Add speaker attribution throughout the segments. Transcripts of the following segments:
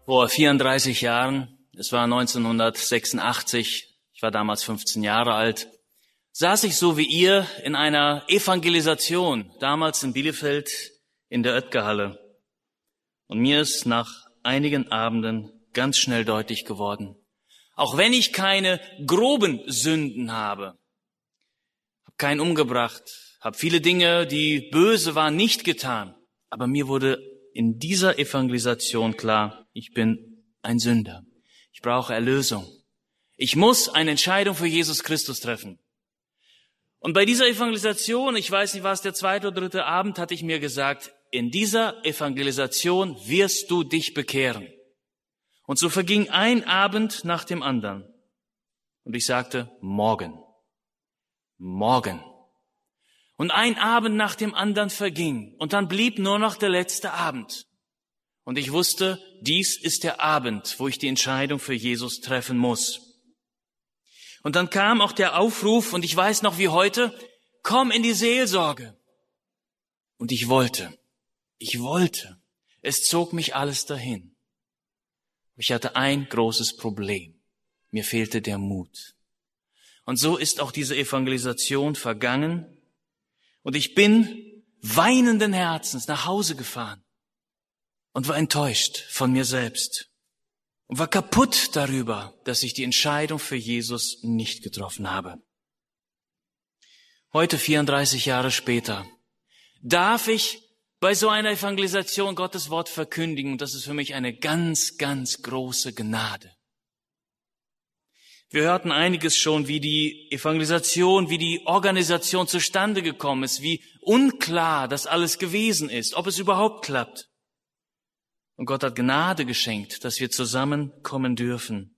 Speaker 1: Vor 34 Jahren, es war 1986, ich war damals 15 Jahre alt, saß ich so wie ihr in einer Evangelisation, damals in Bielefeld in der Oetkerhalle. Und mir ist nach einigen Abenden ganz schnell deutlich geworden, auch wenn ich keine groben Sünden habe, habe keinen umgebracht, habe viele Dinge, die böse waren, nicht getan, aber mir wurde in dieser Evangelisation klar, ich bin ein Sünder. Ich brauche Erlösung. Ich muss eine Entscheidung für Jesus Christus treffen. Und bei dieser Evangelisation, ich weiß nicht, war es der zweite oder dritte Abend, hatte ich mir gesagt, in dieser Evangelisation wirst du dich bekehren. Und so verging ein Abend nach dem anderen. Und ich sagte, morgen. Und ein Abend nach dem anderen verging. Und dann blieb nur noch der letzte Abend. Und ich wusste, dies ist der Abend, wo ich die Entscheidung für Jesus treffen muss. Und dann kam auch der Aufruf, und ich weiß noch wie heute, komm in die Seelsorge. Und ich wollte. Es zog mich alles dahin. Ich hatte ein großes Problem. Mir fehlte der Mut. Und so ist auch diese Evangelisation vergangen. Und ich bin weinenden Herzens nach Hause gefahren und war enttäuscht von mir selbst und war kaputt darüber, dass ich die Entscheidung für Jesus nicht getroffen habe. Heute, 34 Jahre später, darf ich bei so einer Evangelisation Gottes Wort verkündigen. Und das ist für mich eine ganz, ganz große Gnade. Wir hörten einiges schon, wie die Evangelisation, wie die Organisation zustande gekommen ist, wie unklar das alles gewesen ist, ob es überhaupt klappt. Und Gott hat Gnade geschenkt, dass wir zusammenkommen dürfen.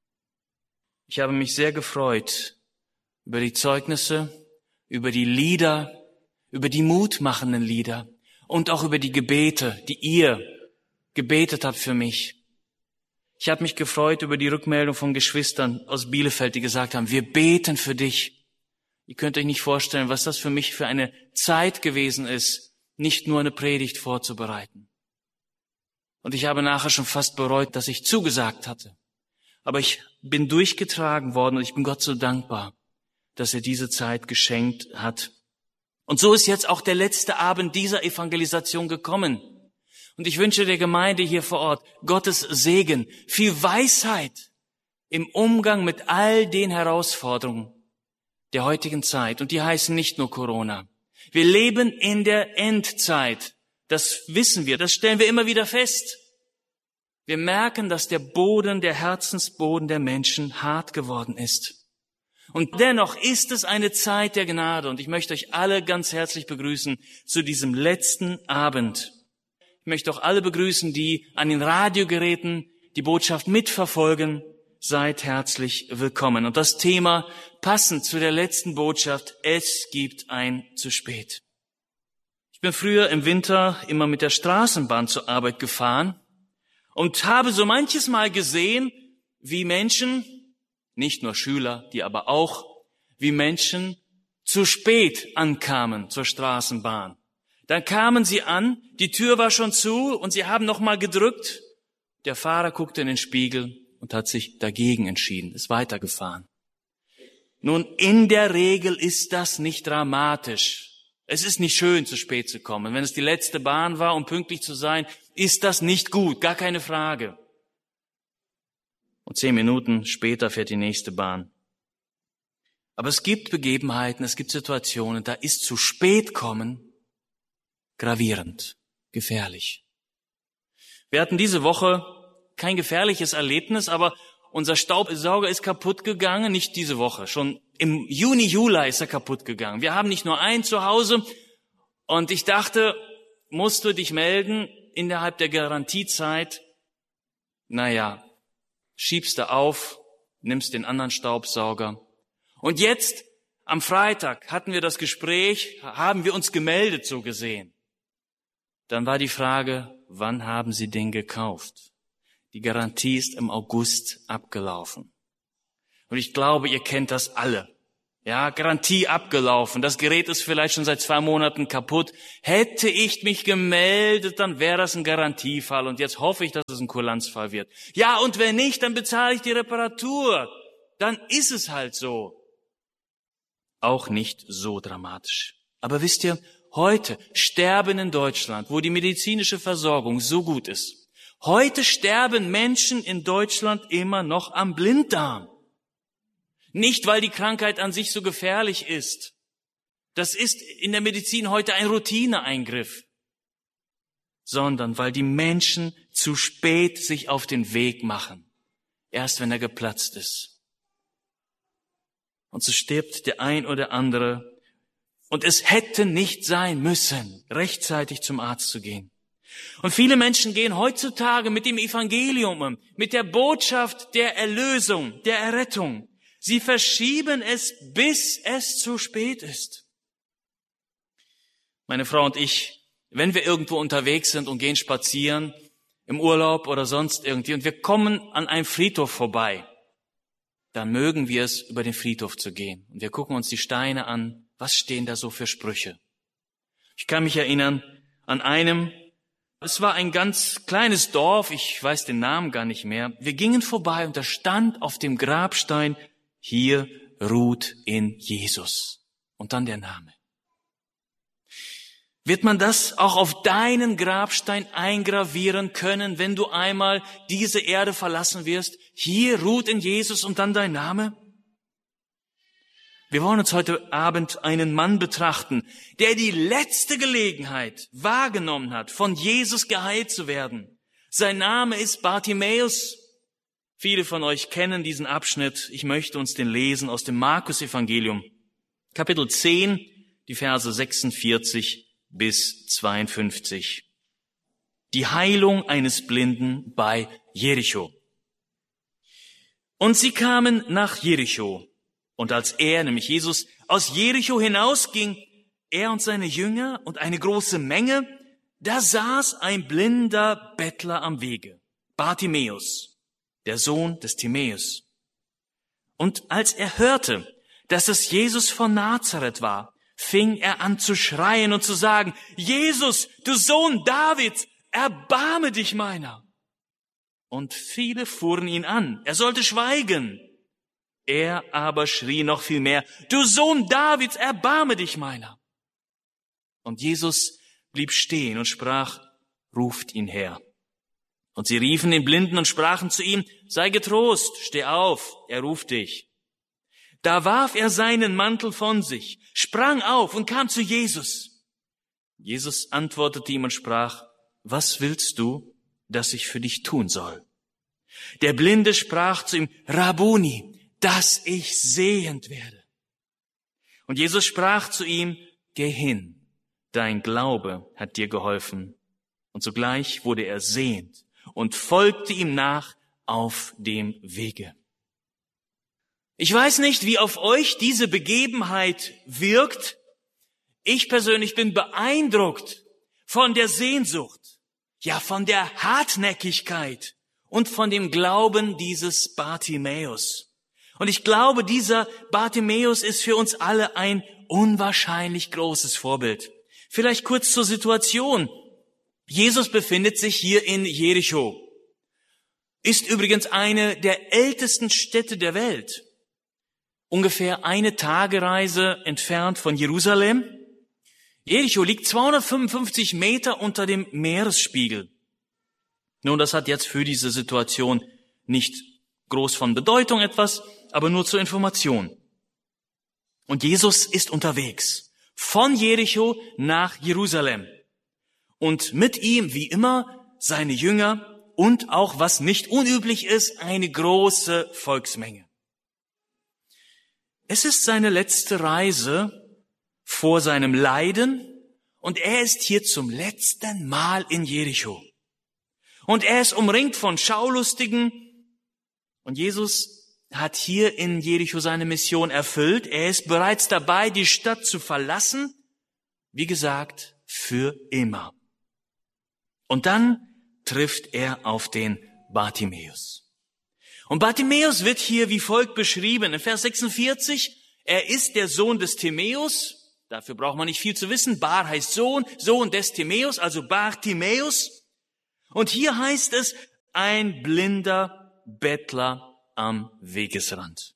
Speaker 1: Ich habe mich sehr gefreut über die Zeugnisse, über die Lieder, über die mutmachenden Lieder und auch über die Gebete, die ihr gebetet habt für mich. Ich habe mich gefreut über die Rückmeldung von Geschwistern aus Bielefeld, die gesagt haben, wir beten für dich. Ihr könnt euch nicht vorstellen, was das für mich für eine Zeit gewesen ist, nicht nur eine Predigt vorzubereiten. Und ich habe nachher schon fast bereut, dass ich zugesagt hatte. Aber ich bin durchgetragen worden und ich bin Gott so dankbar, dass er diese Zeit geschenkt hat. Und so ist jetzt auch der letzte Abend dieser Evangelisation gekommen. Und ich wünsche der Gemeinde hier vor Ort Gottes Segen, viel Weisheit im Umgang mit all den Herausforderungen der heutigen Zeit. Und die heißen nicht nur Corona. Wir leben in der Endzeit. Das wissen wir, das stellen wir immer wieder fest. Wir merken, dass der Boden, der Herzensboden der Menschen hart geworden ist. Und dennoch ist es eine Zeit der Gnade. Und ich möchte euch alle ganz herzlich begrüßen zu diesem letzten Abend. Ich möchte auch alle begrüßen, die an den Radiogeräten die Botschaft mitverfolgen. Seid herzlich willkommen. Und das Thema passend zu der letzten Botschaft, es gibt ein zu spät. Ich bin früher im Winter immer mit der Straßenbahn zur Arbeit gefahren und habe so manches Mal gesehen, wie Menschen, nicht nur Schüler, die aber auch, wie Menschen zu spät ankamen zur Straßenbahn. Dann kamen sie an, die Tür war schon zu und sie haben nochmal gedrückt. Der Fahrer guckte in den Spiegel und hat sich dagegen entschieden, ist weitergefahren. Nun, in der Regel ist das nicht dramatisch. Es ist nicht schön, zu spät zu kommen. Wenn es die letzte Bahn war, um pünktlich zu sein, ist das nicht gut, gar keine Frage. Und 10 Minuten später fährt die nächste Bahn. Aber es gibt Begebenheiten, es gibt Situationen, da ist zu spät kommen gravierend, gefährlich. Wir hatten diese Woche kein gefährliches Erlebnis, aber unser Staubsauger ist kaputt gegangen, nicht diese Woche, schon im Juni, Juli ist er kaputt gegangen. Wir haben nicht nur einen zu Hause und ich dachte, musst du dich melden innerhalb der Garantiezeit? Naja, schiebst du auf, nimmst den anderen Staubsauger. Und jetzt, am Freitag, hatten wir das Gespräch, haben wir uns gemeldet, so gesehen. Dann war die Frage, wann haben Sie den gekauft? Die Garantie ist im August abgelaufen. Und ich glaube, ihr kennt das alle. Ja, Garantie abgelaufen. Das Gerät ist vielleicht schon seit 2 Monaten kaputt. Hätte ich mich gemeldet, dann wäre das ein Garantiefall. Und jetzt hoffe ich, dass es ein Kulanzfall wird. Ja, und wenn nicht, dann bezahle ich die Reparatur. Dann ist es halt so. Auch nicht so dramatisch. Aber wisst ihr, heute sterben in Deutschland, wo die medizinische Versorgung so gut ist, heute sterben Menschen in Deutschland immer noch am Blinddarm. Nicht, weil die Krankheit an sich so gefährlich ist. Das ist in der Medizin heute ein Routineeingriff. Sondern weil die Menschen zu spät sich auf den Weg machen. Erst wenn er geplatzt ist. Und so stirbt der ein oder andere. Und es hätte nicht sein müssen, rechtzeitig zum Arzt zu gehen. Und viele Menschen gehen heutzutage mit dem Evangelium, mit der Botschaft der Erlösung, der Errettung. Sie verschieben es, bis es zu spät ist. Meine Frau und ich, wenn wir irgendwo unterwegs sind und gehen spazieren, im Urlaub oder sonst irgendwie, und wir kommen an einem Friedhof vorbei, dann mögen wir es, über den Friedhof zu gehen. Und wir gucken uns die Steine an. Was stehen da so für Sprüche? Ich kann mich erinnern an einem, es war ein ganz kleines Dorf, ich weiß den Namen gar nicht mehr. Wir gingen vorbei und da stand auf dem Grabstein, hier ruht in Jesus. Und dann der Name. Wird man das auch auf deinen Grabstein eingravieren können, wenn du einmal diese Erde verlassen wirst? Hier ruht in Jesus und dann dein Name? Wir wollen uns heute Abend einen Mann betrachten, der die letzte Gelegenheit wahrgenommen hat, von Jesus geheilt zu werden. Sein Name ist Bartimäus. Viele von euch kennen diesen Abschnitt. Ich möchte uns den lesen aus dem Markus-Evangelium, Kapitel 10, die Verse 46 bis 52. Die Heilung eines Blinden bei Jericho. Und sie kamen nach Jericho. Und als er, nämlich Jesus, aus Jericho hinausging, er und seine Jünger und eine große Menge, da saß ein blinder Bettler am Wege, Bartimäus, der Sohn des Timäus. Und als er hörte, dass es Jesus von Nazareth war, fing er an zu schreien und zu sagen, Jesus, du Sohn Davids, erbarme dich meiner. Und viele fuhren ihn an, er sollte schweigen. Er aber schrie noch viel mehr, du Sohn Davids, erbarme dich meiner. Und Jesus blieb stehen und sprach, ruft ihn her. Und sie riefen den Blinden und sprachen zu ihm, sei getrost, steh auf, er ruft dich. Da warf er seinen Mantel von sich, sprang auf und kam zu Jesus. Jesus antwortete ihm und sprach, was willst du, dass ich für dich tun soll? Der Blinde sprach zu ihm, Rabbuni, dass ich sehend werde. Und Jesus sprach zu ihm, geh hin, dein Glaube hat dir geholfen. Und sogleich wurde er sehend und folgte ihm nach auf dem Wege. Ich weiß nicht, wie auf euch diese Begebenheit wirkt. Ich persönlich bin beeindruckt von der Sehnsucht, ja von der Hartnäckigkeit und von dem Glauben dieses Bartimäus. Und ich glaube, dieser Bartimäus ist für uns alle ein unwahrscheinlich großes Vorbild. Vielleicht kurz zur Situation. Jesus befindet sich hier in Jericho. Ist übrigens eine der ältesten Städte der Welt. Ungefähr eine Tagereise entfernt von Jerusalem. Jericho liegt 255 Meter unter dem Meeresspiegel. Nun, das hat jetzt für diese Situation nicht groß von Bedeutung etwas, aber nur zur Information. Und Jesus ist unterwegs von Jericho nach Jerusalem. Und mit ihm, wie immer, seine Jünger und auch, was nicht unüblich ist, eine große Volksmenge. Es ist seine letzte Reise vor seinem Leiden und er ist hier zum letzten Mal in Jericho. Und er ist umringt von Schaulustigen und Jesus hat hier in Jericho seine Mission erfüllt. Er ist bereits dabei, die Stadt zu verlassen, wie gesagt, für immer. Und dann trifft er auf den Bartimäus. Und Bartimäus wird hier wie folgt beschrieben. In Vers 46, Er ist der Sohn des Timäus. Dafür braucht man nicht viel zu wissen. Bar heißt Sohn, Sohn des Timäus, also Bartimäus. Und hier heißt es, ein blinder Bettler am Wegesrand.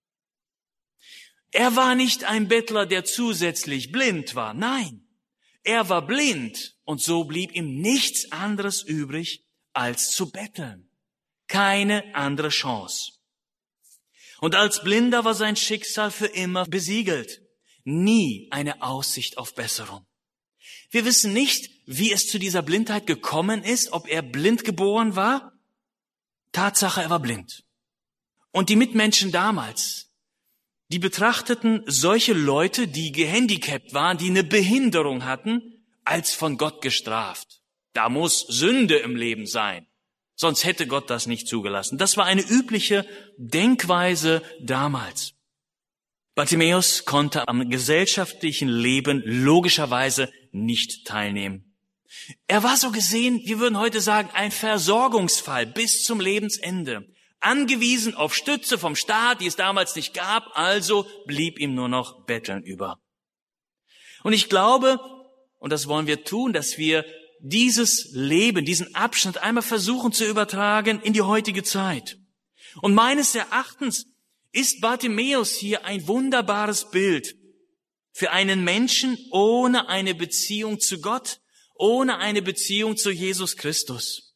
Speaker 1: Er war nicht ein Bettler, der zusätzlich blind war. Nein, er war blind und so blieb ihm nichts anderes übrig, als zu betteln. Keine andere Chance. Und als Blinder war sein Schicksal für immer besiegelt. Nie eine Aussicht auf Besserung. Wir wissen nicht, wie es zu dieser Blindheit gekommen ist, ob er blind geboren war. Tatsache, er war blind. Und die Mitmenschen damals, die betrachteten solche Leute, die gehandicapt waren, die eine Behinderung hatten, als von Gott gestraft. Da muss Sünde im Leben sein. Sonst hätte Gott das nicht zugelassen. Das war eine übliche Denkweise damals. Bartimäus konnte am gesellschaftlichen Leben logischerweise nicht teilnehmen. Er war so gesehen, wir würden heute sagen, ein Versorgungsfall bis zum Lebensende. Angewiesen auf Stütze vom Staat, die es damals nicht gab, also blieb ihm nur noch Betteln über. Und ich glaube, und das wollen wir tun, dass wir dieses Leben, diesen Abschnitt einmal versuchen zu übertragen in die heutige Zeit. Und meines Erachtens ist Bartimäus hier ein wunderbares Bild für einen Menschen ohne eine Beziehung zu Gott, ohne eine Beziehung zu Jesus Christus.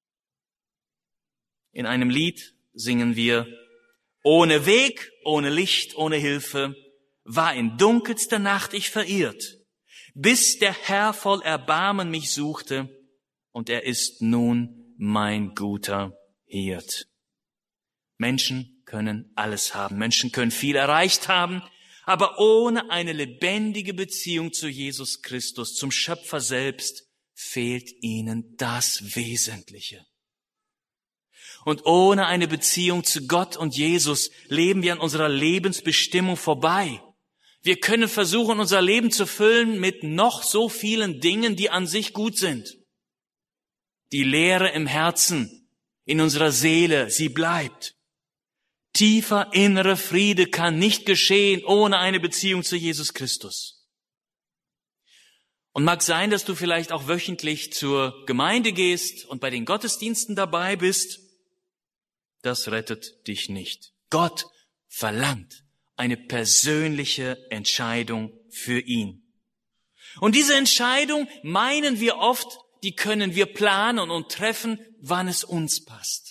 Speaker 1: In einem Lied singen wir: Ohne Weg, ohne Licht, ohne Hilfe, war in dunkelster Nacht ich verirrt, bis der Herr voll Erbarmen mich suchte, und er ist nun mein guter Hirt. Menschen können alles haben, Menschen können viel erreicht haben, aber ohne eine lebendige Beziehung zu Jesus Christus, zum Schöpfer selbst, fehlt ihnen das Wesentliche. Und ohne eine Beziehung zu Gott und Jesus leben wir an unserer Lebensbestimmung vorbei. Wir können versuchen, unser Leben zu füllen mit noch so vielen Dingen, die an sich gut sind. Die Leere im Herzen, in unserer Seele, sie bleibt. Tiefer innerer Friede kann nicht geschehen ohne eine Beziehung zu Jesus Christus. Und mag sein, dass du vielleicht auch wöchentlich zur Gemeinde gehst und bei den Gottesdiensten dabei bist. Das rettet dich nicht. Gott verlangt eine persönliche Entscheidung für ihn. Und diese Entscheidung, meinen wir oft, die können wir planen und treffen, wann es uns passt.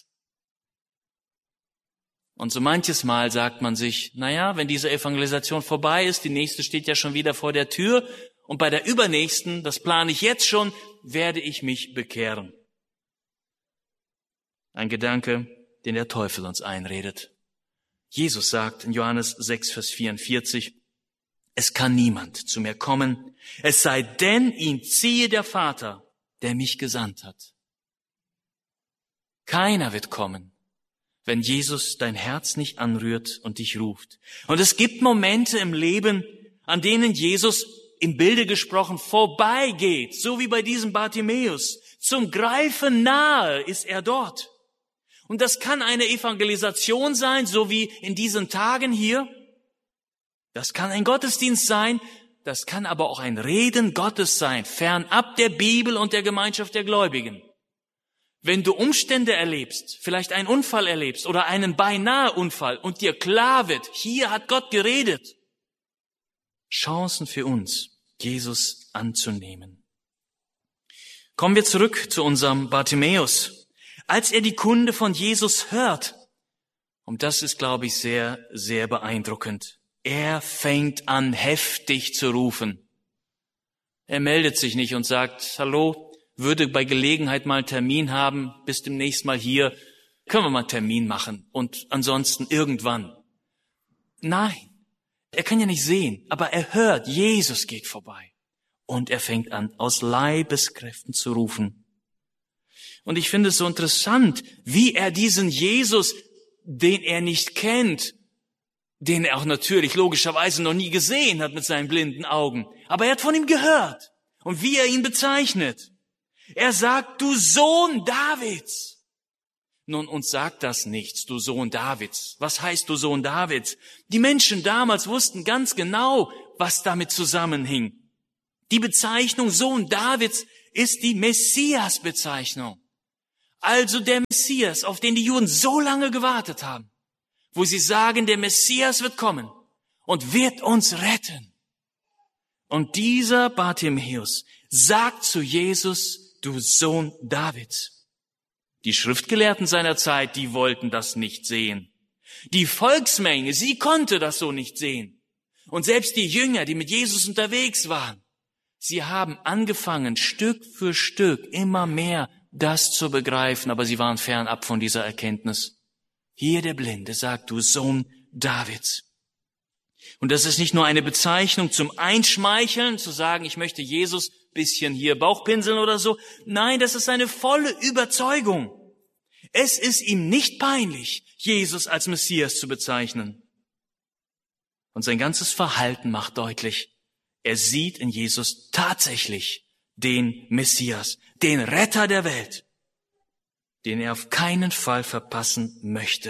Speaker 1: Und so manches Mal sagt man sich, naja, wenn diese Evangelisation vorbei ist, die nächste steht ja schon wieder vor der Tür, und bei der übernächsten, das plane ich jetzt schon, werde ich mich bekehren. Ein Gedanke, den der Teufel uns einredet. Jesus sagt in Johannes 6, Vers 44, es kann niemand zu mir kommen, es sei denn, ihn ziehe der Vater, der mich gesandt hat. Keiner wird kommen, wenn Jesus dein Herz nicht anrührt und dich ruft. Und es gibt Momente im Leben, an denen Jesus im Bilde gesprochen vorbeigeht, so wie bei diesem Bartimäus. Zum Greifen nahe ist er dort. Und das kann eine Evangelisation sein, so wie in diesen Tagen hier. Das kann ein Gottesdienst sein, das kann aber auch ein Reden Gottes sein, fernab der Bibel und der Gemeinschaft der Gläubigen. Wenn du Umstände erlebst, vielleicht einen Unfall erlebst oder einen beinahe Unfall und dir klar wird, hier hat Gott geredet, Chancen für uns, Jesus anzunehmen. Kommen wir zurück zu unserem Bartimäus. Als er die Kunde von Jesus hört, und das ist, glaube ich, sehr, sehr beeindruckend, er fängt an, heftig zu rufen. Er meldet sich nicht und sagt, hallo, würde bei Gelegenheit mal einen Termin haben, bis demnächst mal hier, können wir mal einen Termin machen und ansonsten irgendwann. Nein, er kann ja nicht sehen, aber er hört, Jesus geht vorbei. Und er fängt an, aus Leibeskräften zu rufen. Und ich finde es so interessant, wie er diesen Jesus, den er nicht kennt, den er auch natürlich logischerweise noch nie gesehen hat mit seinen blinden Augen, aber er hat von ihm gehört und wie er ihn bezeichnet. Er sagt, du Sohn Davids, Nun, uns sagt das nichts, du Sohn Davids. Was heißt du Sohn Davids? Die Menschen damals wussten ganz genau, was damit zusammenhing. Die Bezeichnung Sohn Davids ist die Messias-Bezeichnung. Also der Messias, auf den die Juden so lange gewartet haben, wo sie sagen, der Messias wird kommen und wird uns retten. Und dieser Bartimäus sagt zu Jesus, du Sohn Davids. Die Schriftgelehrten seiner Zeit, die wollten das nicht sehen. Die Volksmenge, sie konnte das so nicht sehen. Und selbst die Jünger, die mit Jesus unterwegs waren, sie haben angefangen, Stück für Stück immer mehr das zu begreifen, aber sie waren fernab von dieser Erkenntnis. Hier der Blinde sagt, du Sohn Davids. Und das ist nicht nur eine Bezeichnung zum Einschmeicheln, zu sagen, ich möchte Jesus bisschen hier Bauchpinseln oder so. Nein, das ist eine volle Überzeugung. Es ist ihm nicht peinlich, Jesus als Messias zu bezeichnen. Und sein ganzes Verhalten macht deutlich, er sieht in Jesus tatsächlich den Messias, den Retter der Welt, den er auf keinen Fall verpassen möchte.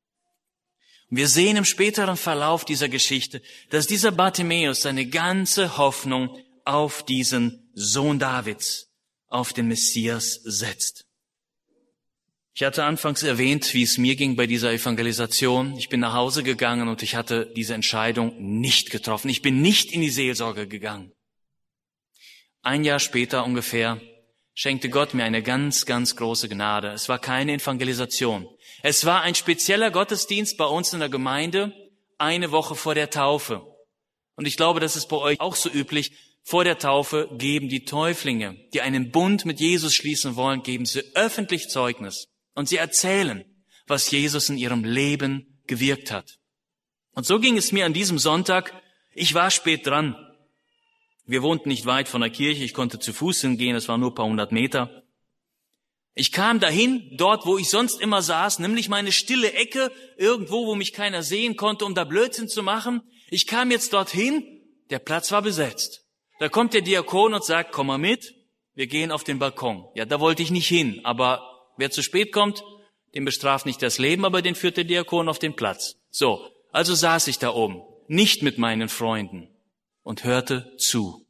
Speaker 1: Und wir sehen im späteren Verlauf dieser Geschichte, dass dieser Bartimäus seine ganze Hoffnung auf diesen Sohn Davids, auf den Messias setzt. Ich hatte anfangs erwähnt, wie es mir ging bei dieser Evangelisation. Ich bin nach Hause gegangen und ich hatte diese Entscheidung nicht getroffen. Ich bin nicht in die Seelsorge gegangen. Ein Jahr später ungefähr schenkte Gott mir eine ganz, ganz große Gnade. Es war keine Evangelisation. Es war ein spezieller Gottesdienst bei uns in der Gemeinde, eine Woche vor der Taufe. Und ich glaube, das ist bei euch auch so üblich. Vor der Taufe geben die Täuflinge, die einen Bund mit Jesus schließen wollen, geben sie öffentlich Zeugnis. Und sie erzählen, was Jesus in ihrem Leben gewirkt hat. Und so ging es mir an diesem Sonntag. Ich war spät dran. Wir wohnten nicht weit von der Kirche. Ich konnte zu Fuß hingehen. Es waren nur ein paar 100 Meter. Ich kam dahin, dort, wo ich sonst immer saß, nämlich meine stille Ecke, irgendwo, wo mich keiner sehen konnte, um da Blödsinn zu machen. Ich kam jetzt dorthin. Der Platz war besetzt. Da kommt der Diakon und sagt, komm mal mit. Wir gehen auf den Balkon. Ja, da wollte ich nicht hin, aber wer zu spät kommt, den bestraft nicht das Leben, aber den führt der Diakon auf den Platz. So, also saß ich da oben, nicht mit meinen Freunden und hörte zu.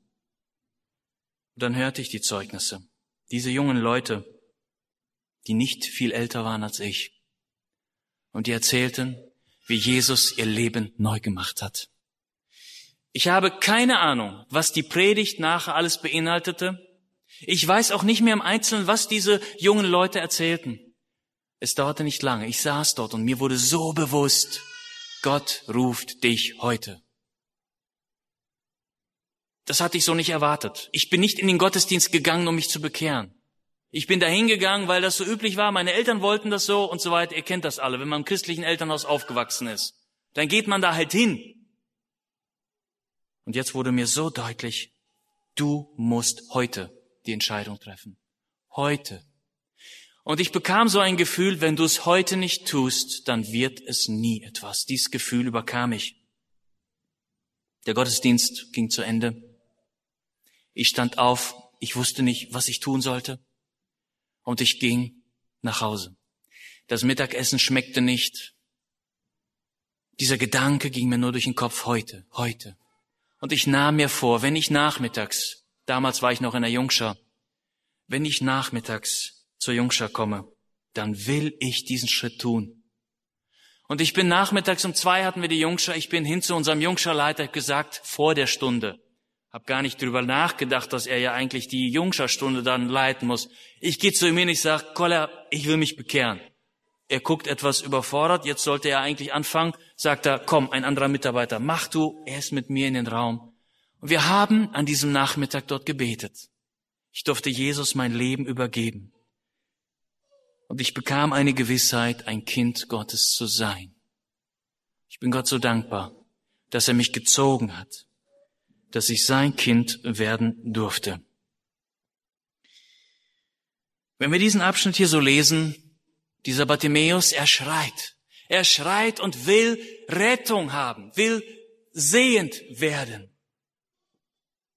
Speaker 1: Und dann hörte ich die Zeugnisse. Diese jungen Leute, die nicht viel älter waren als ich. Und die erzählten, wie Jesus ihr Leben neu gemacht hat. Ich habe keine Ahnung, was die Predigt nachher alles beinhaltete. Ich weiß auch nicht mehr im Einzelnen, was diese jungen Leute erzählten. Es dauerte nicht lange. Ich saß dort und mir wurde so bewusst, Gott ruft dich heute. Das hatte ich so nicht erwartet. Ich bin nicht in den Gottesdienst gegangen, um mich zu bekehren. Ich bin dahin gegangen, weil das so üblich war. Meine Eltern wollten das so und so weiter. Ihr kennt das alle. Wenn man im christlichen Elternhaus aufgewachsen ist, dann geht man da halt hin. Und jetzt wurde mir so deutlich, du musst heute die Entscheidung treffen. Heute. Und ich bekam so ein Gefühl, wenn du es heute nicht tust, dann wird es nie etwas. Dieses Gefühl überkam mich. Der Gottesdienst ging zu Ende. Ich stand auf. Ich wusste nicht, was ich tun sollte. Und ich ging nach Hause. Das Mittagessen schmeckte nicht. Dieser Gedanke ging mir nur durch den Kopf, heute. Und ich nahm mir vor, wenn ich nachmittags, damals war ich noch in der Jungschar, wenn ich nachmittags zur Jungschar komme, dann will ich diesen Schritt tun. Und ich bin nachmittags um 2 hatten wir die Jungschar, ich bin hin zu unserem Jungscharleiter, gesagt, vor der Stunde. Hab gar nicht drüber nachgedacht, dass er ja eigentlich die Jungscharstunde dann leiten muss. Ich gehe zu ihm hin, ich sage, Koller, ich will mich bekehren. Er guckt etwas überfordert, jetzt sollte er eigentlich anfangen, sagt er, komm, ein anderer Mitarbeiter, mach du, er ist mit mir in den Raum. Und wir haben an diesem Nachmittag dort gebetet. Ich durfte Jesus mein Leben übergeben. Und ich bekam eine Gewissheit, ein Kind Gottes zu sein. Ich bin Gott so dankbar, dass er mich gezogen hat, dass ich sein Kind werden durfte. Wenn wir diesen Abschnitt hier so lesen, dieser Bartimäus, er schreit und will Rettung haben, will sehend werden.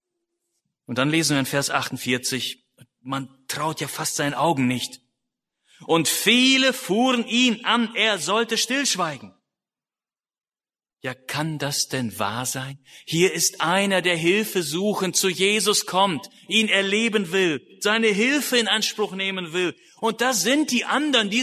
Speaker 1: Und dann lesen wir in Vers 48, man traut ja fast seinen Augen nicht. Und viele fuhren ihn an, er sollte stillschweigen. Ja, kann das denn wahr sein? Hier ist einer, der Hilfe suchend zu Jesus kommt, ihn erleben will, seine Hilfe in Anspruch nehmen will. Und da sind die anderen, die